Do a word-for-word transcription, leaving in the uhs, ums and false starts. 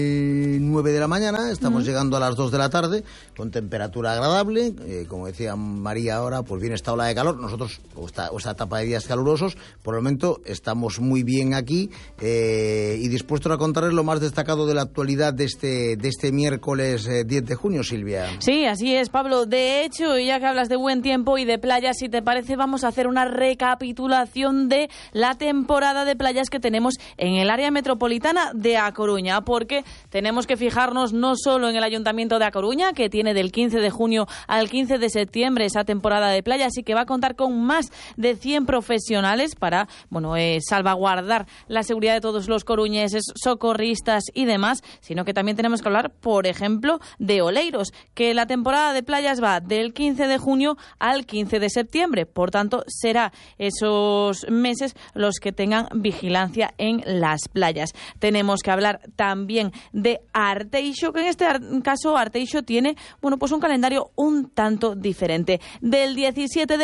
nueve de la mañana, estamos uh-huh. llegando a las dos de la tarde, con temperatura agradable, eh, como decía María ahora, pues viene esta ola de calor, nosotros, o esta, o esta etapa de días calurosos, por el momento estamos muy bien aquí, eh, y dispuestos a contarles lo más destacado de la actualidad de este, de este miércoles eh, diez de junio, Silvia. Sí, así es, Pablo. De hecho, ya que hablas de buen tiempo y de playas, si te parece, vamos a hacer una recapitulación de la temporada de playas que tenemos en el área metropolitana de A Coruña, porque tenemos que fijarnos no solo en el Ayuntamiento de A Coruña, que tiene del quince de junio al quince de septiembre esa temporada de playas y que va a contar con más de cien profesionales para, bueno, eh, salvaguardar la seguridad de todos los coruñeses, socorristas y demás, sino que también tenemos que hablar, por ejemplo, de Oleiros, que la temporada de playas va del quince de junio al quince de septiembre, por tanto será esos meses los que tengan vigilancia en las playas. Tenemos que hablar también de Arteixo, que en este caso Arteixo tiene, bueno, pues un calendario un tanto diferente. Del diecisiete de